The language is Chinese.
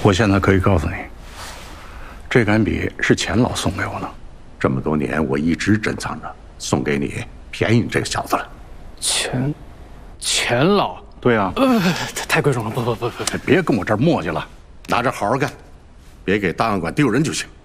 我现在可以告诉你，这杆笔是钱老送给我的。 这么多年我一直珍藏着，送给你，便宜你这个小子了。 钱老？ 对啊。 太贵重了，不， 别跟我这儿磨叽了， 拿着好好干，别给档案馆丢人就行。